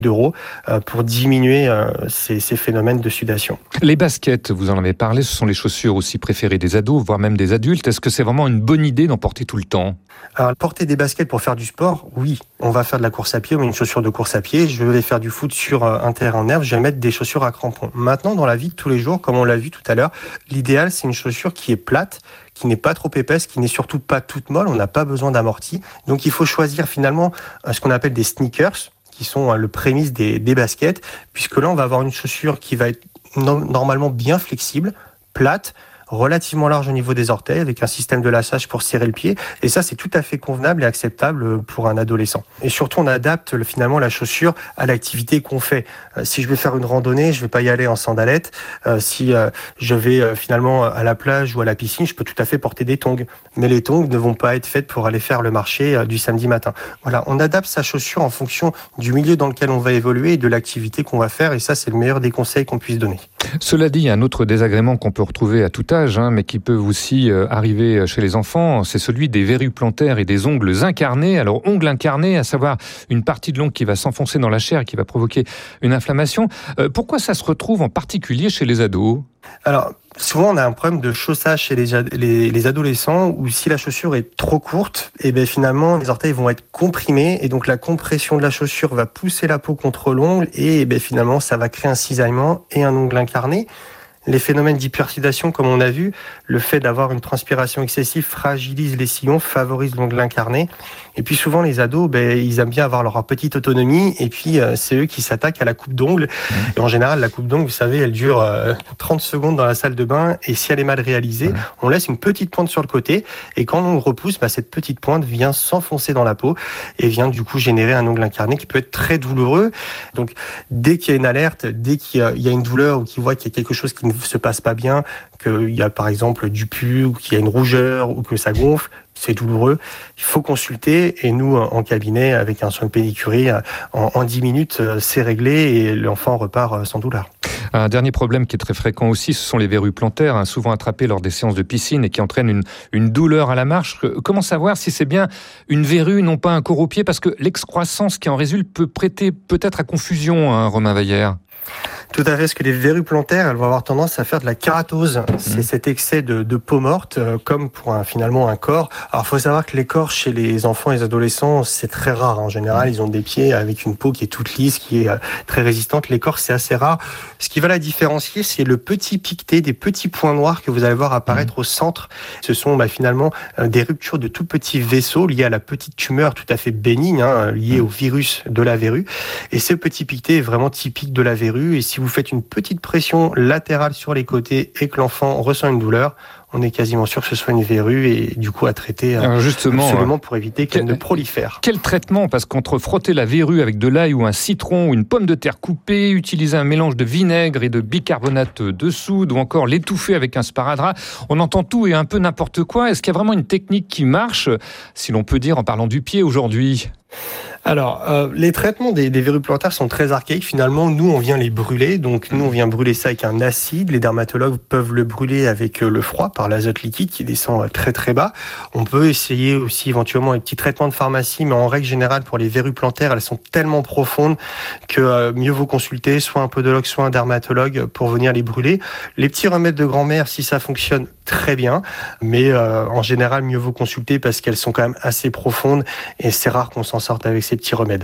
d'euros pour diminuer ces phénomènes de sudation. Les baskets, vous en avez parlé, ce sont les chaussures aussi préférées des ados, voire même des adultes. Est-ce que c'est vraiment une bonne idée d'en porter tout le temps ? Alors, porter des baskets pour faire du sport, oui. On va faire de la course à pied, on met une chaussure de course à pied. Je vais faire du foot sur un terrain en herbe, je vais mettre des chaussures à crampons. Maintenant, dans la vie de tous les jours, comme on l'a vu tout à l'heure, l'idéal, c'est une chaussure qui est plate, qui n'est pas trop épaisse, qui n'est surtout pas toute molle. On n'a pas besoin d'amorti. Donc, il faut choisir finalement ce qu'on appelle des sneakers, qui sont le prémisse des baskets, puisque là, on va avoir une chaussure qui va être normalement bien flexible, plate, relativement large au niveau des orteils, avec un système de laçage pour serrer le pied. Et ça, c'est tout à fait convenable et acceptable pour un adolescent. Et surtout, on adapte finalement la chaussure à l'activité qu'on fait. Si je vais faire une randonnée, je vais pas y aller en sandalettes. Si je vais finalement à la plage ou à la piscine, je peux tout à fait porter des tongs. Mais les tongs ne vont pas être faites pour aller faire le marché du samedi matin. Voilà, on adapte sa chaussure en fonction du milieu dans lequel on va évoluer et de l'activité qu'on va faire. Et ça, c'est le meilleur des conseils qu'on puisse donner. Cela dit, un autre désagrément qu'on peut retrouver à tout âge, mais qui peut aussi arriver chez les enfants, c'est celui des verrues plantaires et des ongles incarnés. Alors, ongles incarnés, à savoir une partie de l'ongle qui va s'enfoncer dans la chair et qui va provoquer une inflammation. Pourquoi ça se retrouve en particulier chez les ados ? Alors, souvent, on a un problème de chaussage chez les adolescents où si la chaussure est trop courte, et bien finalement, les orteils vont être comprimés et donc la compression de la chaussure va pousser la peau contre l'ongle et bien finalement, ça va créer un cisaillement et un ongle incarné. Les phénomènes d'hypersidation, comme on a vu, le fait d'avoir une transpiration excessive fragilise les sillons, favorise l'ongle incarné. Et puis souvent, les ados, ils aiment bien avoir leur petite autonomie. Et puis, c'est eux qui s'attaquent à la coupe d'ongles. Et en général, la coupe d'ongles, vous savez, elle dure 30 secondes dans la salle de bain. Et si elle est mal réalisée, on laisse une petite pointe sur le côté. Et quand l'ongle repousse, cette petite pointe vient s'enfoncer dans la peau et vient du coup générer un ongle incarné qui peut être très douloureux. Donc, dès qu'il y a une alerte, dès qu'il y a une douleur ou qu'il voit qu'il y a quelque chose qui ne se passe pas bien, qu'il y a par exemple du pus, ou qu'il y a une rougeur, ou que ça gonfle, c'est douloureux, il faut consulter. Et nous, en cabinet, avec un soin de pédicurie, en 10 minutes, c'est réglé et l'enfant repart sans douleur. Un dernier problème qui est très fréquent aussi, ce sont les verrues plantaires, souvent attrapées lors des séances de piscine et qui entraînent une douleur à la marche. Comment savoir si c'est bien une verrue, non pas un corps au pied ? Parce que l'excroissance qui en résulte peut prêter peut-être à confusion, Romain Vallière. Tout à fait, parce que les verrues plantaires, elles vont avoir tendance à faire de la kératose. C'est cet excès de peau morte, comme pour finalement un corps. Alors, il faut savoir que les corps chez les enfants et les adolescents, c'est très rare. En général, ils ont des pieds avec une peau qui est toute lisse, qui est très résistante. Les corps, c'est assez rare. Ce qui va la différencier, c'est le petit piqueté, des petits points noirs que vous allez voir apparaître au centre. Ce sont finalement des ruptures de tout petits vaisseaux liés à la petite tumeur tout à fait bénigne, liée au virus de la verrue. Et ce petit piqueté est vraiment typique de la verrue. Et si vous faites une petite pression latérale sur les côtés et que l'enfant ressent une douleur, on est quasiment sûr que ce soit une verrue et du coup à traiter absolument pour éviter qu'elle ne prolifère. Quel traitement ? Parce qu'entre frotter la verrue avec de l'ail ou un citron ou une pomme de terre coupée, utiliser un mélange de vinaigre et de bicarbonate de soude ou encore l'étouffer avec un sparadrap, on entend tout et un peu n'importe quoi. Est-ce qu'il y a vraiment une technique qui marche, si l'on peut dire en parlant du pied aujourd'hui ? Alors, les traitements des verrues plantaires sont très archaïques. Finalement, nous, on vient les brûler. Donc, nous, on vient brûler ça avec un acide. Les dermatologues peuvent le brûler avec le froid, par l'azote liquide qui descend très très bas. On peut essayer aussi éventuellement un petit traitement de pharmacie, mais en règle générale, pour les verrues plantaires, elles sont tellement profondes que mieux vaut consulter soit un podologue, soit un dermatologue pour venir les brûler. Les petits remèdes de grand-mère, si ça fonctionne, très bien. Mais en général, mieux vaut consulter parce qu'elles sont quand même assez profondes et c'est rare qu'on s'en sorte avec ces petits remèdes.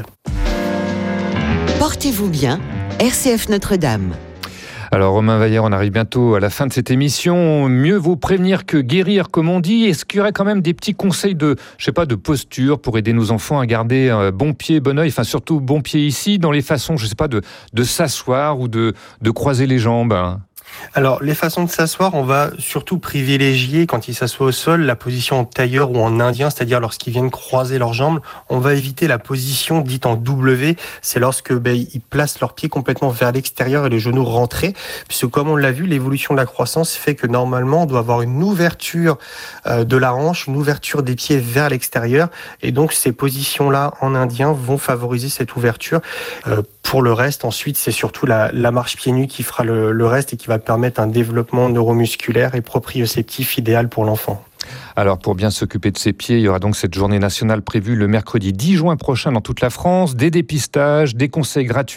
Portez-vous bien, RCF Notre-Dame. Alors Romain Vallière, on arrive bientôt à la fin de cette émission. Mieux vaut prévenir que guérir, comme on dit. Est-ce qu'il y aurait quand même des petits conseils de posture pour aider nos enfants à garder un bon pied, bon œil, enfin surtout bon pied ici, dans les façons, de s'asseoir ou de croiser les jambes ? Alors, les façons de s'asseoir, on va surtout privilégier, quand ils s'assoient au sol, la position en tailleur ou en indien, c'est-à-dire lorsqu'ils viennent croiser leurs jambes. On va éviter la position dite en W, c'est lorsque ils placent leurs pieds complètement vers l'extérieur et les genoux rentrés, puisque comme on l'a vu, l'évolution de la croissance fait que normalement, on doit avoir une ouverture de la hanche, une ouverture des pieds vers l'extérieur, et donc ces positions-là en indien vont favoriser cette ouverture. Pour le reste, ensuite, c'est surtout la marche pieds nus qui fera le reste et qui va permettre un développement neuromusculaire et proprioceptif idéal pour l'enfant. Alors, pour bien s'occuper de ses pieds, il y aura donc cette journée nationale prévue le mercredi 10 juin prochain dans toute la France. Des dépistages, des conseils gratuits